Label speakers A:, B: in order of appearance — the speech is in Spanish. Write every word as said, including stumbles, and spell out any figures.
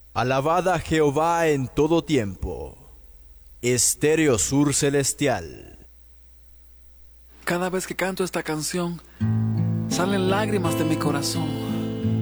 A: Alabad a Jehová en todo tiempo. Estéreo Sur Celestial.
B: Cada vez que canto esta canción, salen lágrimas de mi corazón.